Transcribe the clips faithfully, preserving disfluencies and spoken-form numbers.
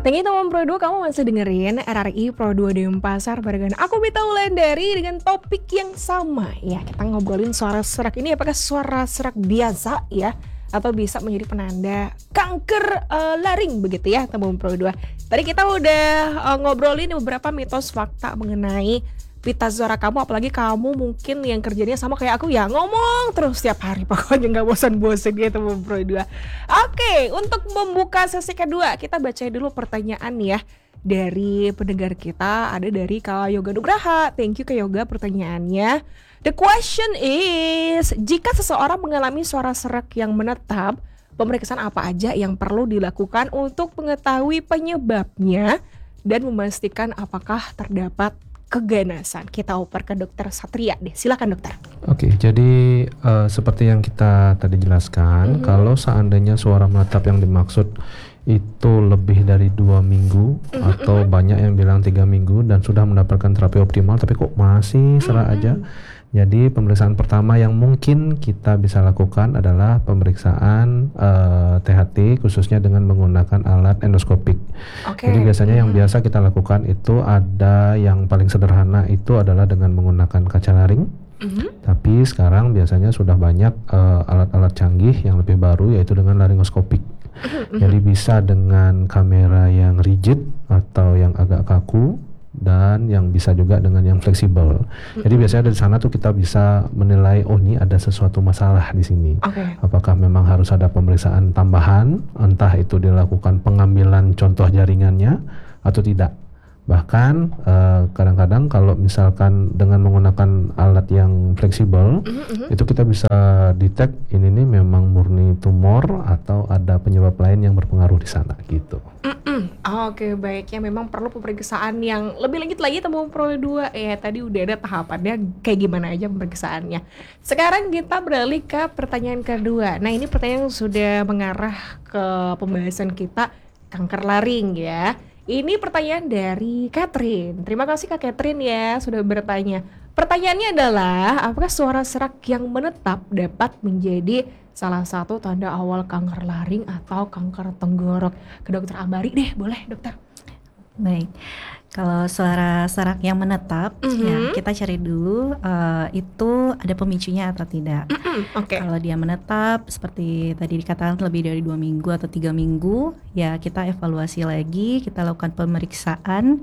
Thank you teman Pro dua, kamu masih dengerin R R I Pro dua Denpasar barengan aku Mita Wulandari dengan topik yang sama. Ya, kita ngobrolin suara serak ini apakah suara serak biasa ya atau bisa menjadi penanda kanker uh, laring begitu ya teman Pro dua. Tadi kita udah uh, ngobrolin beberapa mitos fakta mengenai pita suara kamu, apalagi kamu mungkin yang kerjanya sama kayak aku ya, ngomong terus setiap hari pokoknya nggak bosan-bosan gitu teman Pro dua. Oke, untuk membuka sesi kedua kita baca dulu pertanyaan ya dari pendengar kita. Ada dari Kak Yoga Nugraha. Thank you Kak Yoga pertanyaannya. The question is, jika seseorang mengalami suara serak yang menetap, pemeriksaan apa aja yang perlu dilakukan untuk mengetahui penyebabnya dan memastikan apakah terdapat keganasan? Kita oper ke dokter Satria deh, silakan dokter. Oke, jadi uh, seperti yang kita tadi jelaskan, mm-hmm. kalau seandainya suara menetap yang dimaksud itu lebih dari dua minggu mm-hmm. atau banyak yang bilang tiga minggu dan sudah mendapatkan terapi optimal tapi kok masih serak mm-hmm. aja, jadi pemeriksaan pertama yang mungkin kita bisa lakukan adalah pemeriksaan uh, T H T khususnya dengan menggunakan alat endoskopik. Okay. Jadi biasanya hmm. yang biasa kita lakukan itu ada yang paling sederhana itu adalah dengan menggunakan kaca laring. Mm-hmm. Tapi sekarang biasanya sudah banyak uh, alat-alat canggih yang lebih baru yaitu dengan laringoskopik. Mm-hmm. Jadi bisa dengan kamera yang rigid atau yang agak kaku dan yang bisa juga dengan yang fleksibel. Mm-hmm. Jadi biasanya dari sana tuh kita bisa menilai oh ini ada sesuatu masalah di sini. Okay. Apakah memang harus ada pemeriksaan tambahan, entah itu dilakukan pengambilan contoh jaringannya atau tidak. Bahkan uh, kadang-kadang kalau misalkan dengan menggunakan alat yang fleksibel, mm-hmm. itu kita bisa detect ini nih memang murni tumor atau ada penyebab lain yang berpengaruh di sana gitu. Mm-mm. Oke, baik ya, memang perlu pemeriksaan yang lebih lanjut lagi teman Pro dua. Ya tadi udah ada tahapannya kayak gimana aja pemeriksaannya. Sekarang kita beralih ke pertanyaan kedua. Nah, ini pertanyaan yang sudah mengarah ke pembahasan kita kanker laring ya. Ini pertanyaan dari Catherine. Terima kasih Kak Catherine ya sudah bertanya. Pertanyaannya adalah, apakah suara serak yang menetap dapat menjadi salah satu tanda awal kanker laring atau kanker tenggorok? Ke dokter Ambari deh, boleh dokter? Baik, kalau suara serak yang menetap, mm-hmm. ya kita cari dulu uh, itu ada pemicunya atau tidak. Mm-hmm. Okay. Kalau dia menetap seperti tadi dikatakan lebih dari dua minggu atau tiga minggu, ya kita evaluasi lagi, kita lakukan pemeriksaan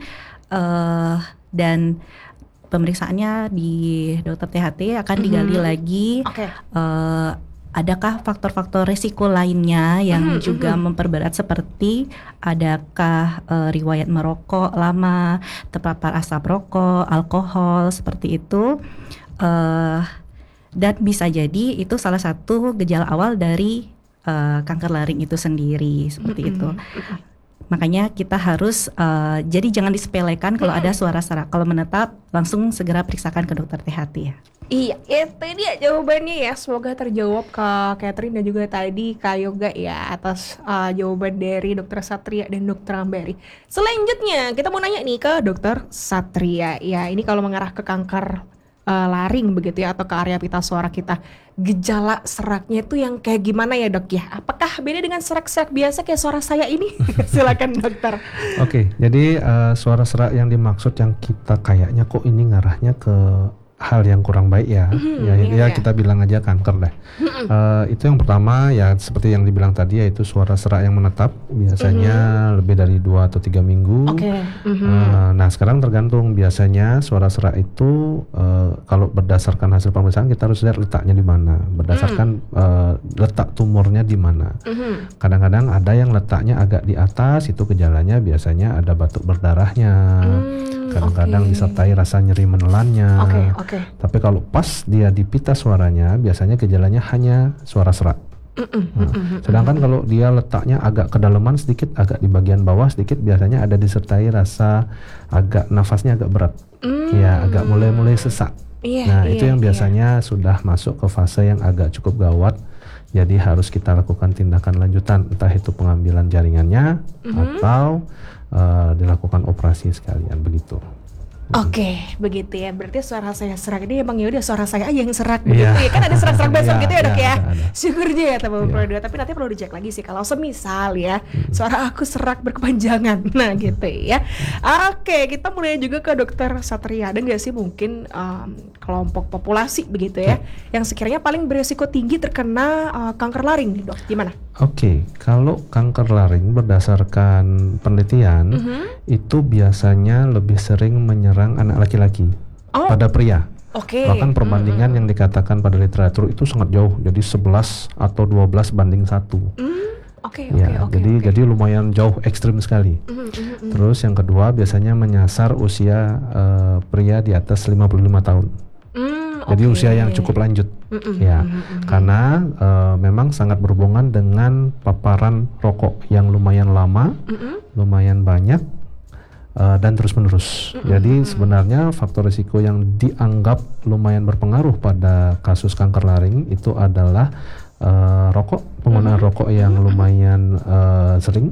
uh, dan pemeriksaannya di dokter T H T akan digali mm-hmm. lagi. Okay. Uh, Adakah faktor-faktor risiko lainnya yang mm-hmm. juga memperberat seperti adakah uh, riwayat merokok lama, terpapar asap rokok, alkohol seperti itu, uh, dan bisa jadi itu salah satu gejala awal dari uh, kanker laring itu sendiri seperti mm-hmm. itu. Makanya kita harus uh, jadi jangan disepelekan kalau ada suara serak. Kalau menetap langsung segera periksakan ke dokter T H T ya. Iya, itu dia jawabannya ya. Semoga terjawab ke Catherine dan juga tadi Kak Yoga ya atas uh, jawaban dari dokter Satria dan dokter Ambari. Selanjutnya kita mau nanya nih ke dokter Satria. Ya, ini kalau mengarah ke kanker uh, laring begitu ya atau ke area pita suara kita. Gejala seraknya itu yang kayak gimana ya dok ya? Apakah beda dengan serak-serak biasa kayak suara saya ini? Silakan dokter. Oke, okay, jadi uh, suara serak yang dimaksud yang kita kayaknya kok ini ngarahnya ke hal yang kurang baik ya, mm-hmm, ya, iya, ya kita bilang aja kanker deh. Mm-hmm. Uh, itu yang pertama ya seperti yang dibilang tadi yaitu suara serak yang menetap biasanya mm-hmm. lebih dari dua atau tiga minggu. Okay. Mm-hmm. Uh, nah sekarang tergantung biasanya suara serak itu uh, kalau berdasarkan hasil pemeriksaan kita harus lihat letaknya di mana, berdasarkan mm-hmm. uh, letak tumornya di mana. Mm-hmm. Kadang-kadang ada yang letaknya agak di atas itu gejalanya biasanya ada batuk berdarahnya. Mm. Kadang-kadang okay. disertai rasa nyeri menelannya. Okay, okay. Tapi kalau pas dia di pita suaranya, biasanya gejalanya hanya suara serak. Mm-mm, nah, mm-mm, sedangkan mm-mm. kalau dia letaknya agak kedalaman sedikit, agak di bagian bawah sedikit, biasanya ada disertai rasa agak nafasnya agak berat, mm. ya agak mulai-mulai sesak. Yeah, nah yeah, itu yang biasanya yeah. sudah masuk ke fase yang agak cukup gawat. Jadi harus kita lakukan tindakan lanjutan, entah itu pengambilan jaringannya mm-hmm. atau uh, dilakukan operasi sekalian begitu. Oke, begitu ya. Berarti suara saya serak ini emang ya udah suara saya aja yang serak begitu Iya. ya. Kan ada serak-serak besok Iya, gitu ya, Dok iya, ya. ada, ada. Syukurnya ya teman Iya. Pro dua, tapi nanti perlu dicek lagi sih kalau semisal ya suara aku serak berkepanjangan. Nah, gitu ya. Oke, kita mulai juga ke Dokter Satria. Ada nggak sih mungkin um, kelompok populasi begitu ya yang sekiranya paling beresiko tinggi terkena uh, kanker laring nih, Dok? Gimana? Oke, kalau kanker laring berdasarkan penelitian Mhm. itu biasanya lebih sering menyerang anak laki-laki Oh. pada pria. Oke. Bahkan perbandingan yang dikatakan pada literatur itu sangat jauh, jadi sebelas atau dua belas banding satu. Hmm, Oke, oke, Ya, oke. jadi oke. jadi lumayan jauh, ekstrim sekali. Mhm, mhm, mhm. Terus yang kedua biasanya menyasar usia eh, pria di atas lima puluh lima tahun. Hmm, Jadi oke. usia yang cukup lanjut. Mm-mm, Ya, mm-mm, mm-mm. karena eh, memang sangat berhubungan dengan paparan rokok yang lumayan lama, Mm-mm. lumayan banyak, eh, dan terus-menerus. Jadi sebenarnya faktor risiko yang dianggap lumayan berpengaruh pada kasus kanker laring itu adalah eh, rokok, penggunaan rokok yang lumayan eh, sering.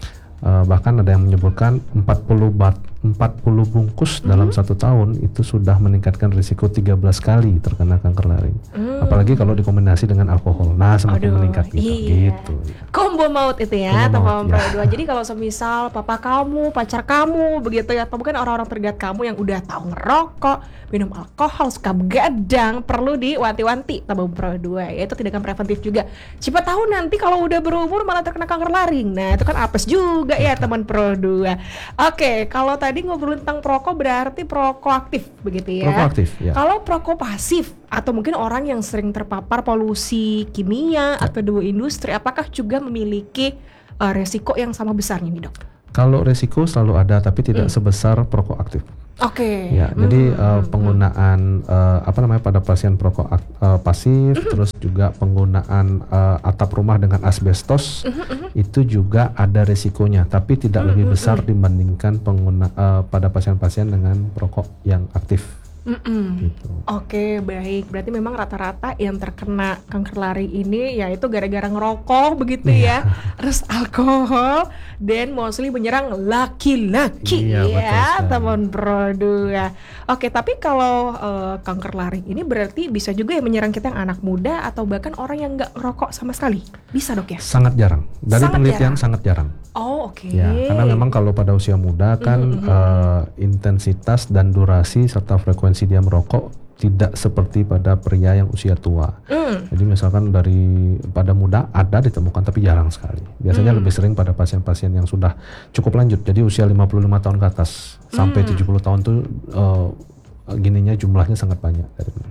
Eh, bahkan ada yang menyebutkan empat puluh bat, empat puluh bungkus dalam satu tahun itu sudah meningkatkan risiko tiga belas kali terkena kanker laring. Hmm. Apalagi kalau dikombinasi dengan alkohol. Nah, semakin Aduh, meningkat gitu. iya. Gitu. Combo maut itu ya, Combo teman maut, Pro ya. dua. Jadi kalau semisal papa kamu, pacar kamu begitu ya, atau mungkin orang-orang terdekat kamu yang udah tahu ngerokok, minum alkohol, suka begadang, perlu diwanti-wanti teman Pro dua ya. Itu tindakan preventif juga. Siapa tahu nanti kalau udah berumur malah terkena kanker laring. Nah, itu kan apes juga ya teman Pro dua. Oke, kalau tadi ngobrolin tentang perokok berarti perokok aktif begitu ya. Perokok aktif, ya. Kalau perokok pasif atau mungkin orang yang sering terpapar polusi kimia atau debu industri, apakah juga memiliki uh, resiko yang sama besarnya nih, Dok? Kalau resiko selalu ada, tapi tidak sebesar perokok aktif. Oke. Ya, Hmm, jadi hmm, uh, hmm. penggunaan uh, apa namanya pada pasien perokok ak- uh, pasif, terus juga penggunaan uh, atap rumah dengan asbestos itu juga ada resikonya, tapi tidak lebih besar dibandingkan pengguna uh, pada pasien-pasien dengan perokok yang aktif. Mm-mm. Gitu. Oke, baik. Berarti memang rata-rata yang terkena kanker laring ini yaitu gara-gara ngerokok begitu ya. Terus alkohol dan mostly menyerang laki-laki Iya, betul ya, sekali. teman Pro dua. Oke, tapi kalau eh, kanker laring ini berarti bisa juga ya menyerang kita yang anak muda atau bahkan orang yang nggak ngerokok sama sekali. Bisa, Dok ya? Sangat jarang. Dari Sangat penelitian jarang. sangat jarang. Oh, oke. Ya, karena memang kalau pada usia muda kan eh, intensitas dan durasi serta frekuensi dia merokok tidak seperti pada pria yang usia tua. Mm. Jadi misalkan dari pada muda ada ditemukan tapi jarang sekali. Biasanya lebih sering pada pasien-pasien yang sudah cukup lanjut. Jadi usia lima puluh lima tahun ke atas sampai tujuh puluh tahun tuh eh, gininya jumlahnya sangat banyak.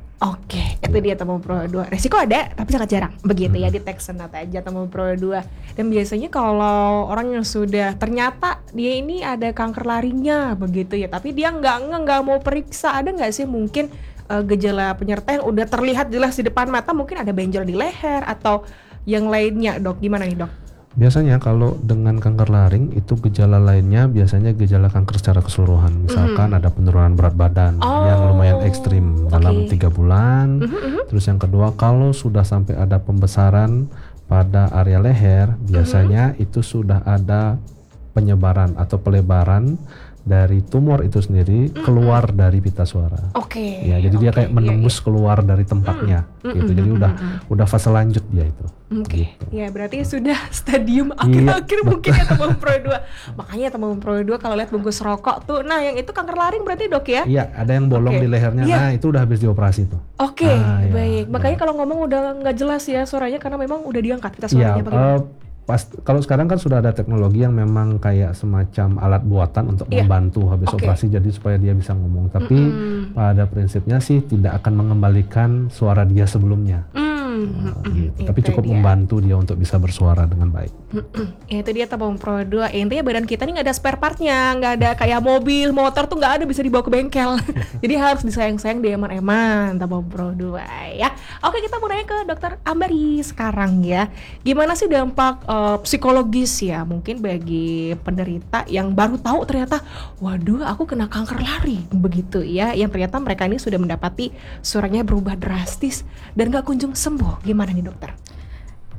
Oke, itu dia teman Pro dua. Resiko ada, tapi sangat jarang. Begitu ya, di text note aja teman Pro dua. Dan biasanya kalau orang yang sudah ternyata dia ini ada kanker laringnya begitu ya, tapi dia nggak nggak nggak mau periksa, ada nggak sih mungkin uh, gejala penyerta yang udah terlihat jelas di depan mata, mungkin ada benjol di leher atau yang lainnya, Dok? Gimana nih, Dok? Biasanya kalau dengan kanker laring itu gejala lainnya biasanya gejala kanker secara keseluruhan. Misalkan ada penurunan berat badan Oh, yang lumayan ekstrim dalam oke. tiga bulan. Terus yang kedua kalau sudah sampai ada pembesaran pada area leher, biasanya itu sudah ada penyebaran atau pelebaran dari tumor itu sendiri keluar dari pita suara. Oke. Ya, jadi dia oke, kayak iya, menembus keluar dari tempatnya, gitu. Jadi udah udah fase lanjut dia itu. Oke, Gitu. ya berarti sudah stadium Iya, akhir-akhir mungkin ya teman Pro dua. Makanya teman Pro dua kalau lihat bungkus rokok tuh, nah yang itu kanker laring berarti, Dok ya? Iya, ada yang bolong Oke. di lehernya. Iya. Nah, itu udah habis dioperasi tuh. Oke, Ah, iya, baik. Makanya benar. kalau ngomong udah nggak jelas ya suaranya karena memang udah diangkat kita Iya, suaranya bagaimana? eh, pas kalau sekarang kan sudah ada teknologi yang memang kayak semacam alat buatan untuk Iya. membantu habis Oke. operasi jadi supaya dia bisa ngomong. Tapi Mm-mm. pada prinsipnya sih tidak akan mengembalikan suara dia sebelumnya. Hmm, Nah, mm-mm, gitu. Tapi itu cukup dia. membantu dia untuk bisa bersuara dengan baik. Mm-mm. Ya, itu dia teman Pro dua. Ya, intinya badan kita ini nggak ada spare partnya, nggak ada kayak mobil, motor tuh nggak ada bisa dibawa ke bengkel. Jadi harus disayang-sayang, dieman-eman teman Pro dua ya. Oke, kita mau nanya ke Dokter Ambari sekarang ya. Gimana sih dampak eh, psikologis ya mungkin bagi penderita yang baru tahu ternyata, waduh aku kena kanker laring begitu ya. Yang ternyata mereka ini sudah mendapati suaranya berubah drastis dan nggak kunjung sembuh. Gimana nih, Dokter?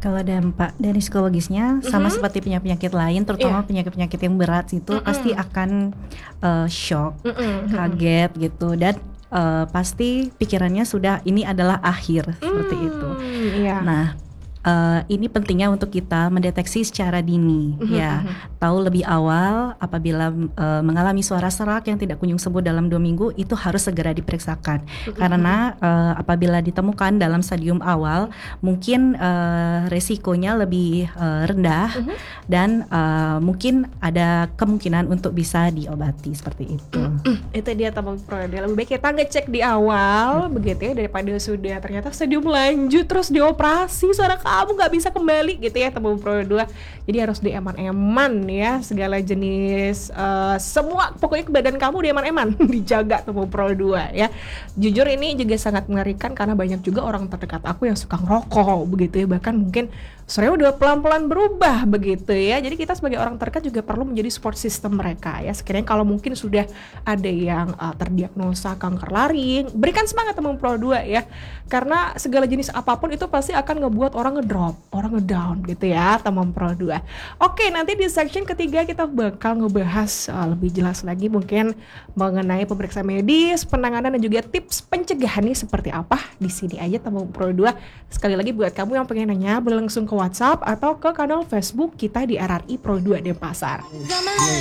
Kalau dampak dari psikologisnya sama Mhm. seperti penyakit-penyakit lain, terutama Iya. penyakit-penyakit yang berat itu Mm-mm. pasti akan uh, shock, Mm-mm. kaget gitu, dan uh, pasti pikirannya sudah ini adalah akhir seperti itu. Hmm, iya. Nah, uh, ini pentingnya untuk kita mendeteksi secara dini, Mhm, ya, mhm. tahu lebih awal apabila uh, mengalami suara serak yang tidak kunjung sembuh dalam dua minggu itu harus segera diperiksakan, Mhm. karena uh, apabila ditemukan dalam stadium awal mungkin uh, resikonya lebih uh, rendah Mhm. dan uh, mungkin ada kemungkinan untuk bisa diobati seperti itu. Itu dia teman pro, lebih baik kita ngecek di awal begitu ya, daripada sudah ternyata stadium lanjut terus dioperasi suara kamu nggak bisa kembali gitu ya teman pro dua. Jadi harus dieman-eman ya, segala jenis uh, semua pokoknya ke badan kamu dieman-eman dijaga teman pro dua ya. Jujur ini juga sangat mengerikan karena banyak juga orang terdekat aku yang suka ngerokok begitu ya, bahkan mungkin sebenarnya udah pelan-pelan berubah begitu ya. Jadi kita sebagai orang terdekat juga perlu menjadi support system mereka ya. Sekiranya kalau mungkin sudah ada yang uh, terdiagnosa kanker laring, berikan semangat teman pro dua ya. Karena segala jenis apapun itu pasti akan ngebuat orang ngedrop, orang ngedown gitu ya teman pro dua. Oke, nanti di section ketiga kita bakal ngebahas uh, lebih jelas lagi mungkin mengenai pemeriksaan medis, penanganan dan juga tips pencegahan nih seperti apa. Di sini aja teman pro dua. Sekali lagi buat kamu yang pengen nanya boleh langsung ke WhatsApp atau ke kanal Facebook kita di R R I Pro dua Denpasar.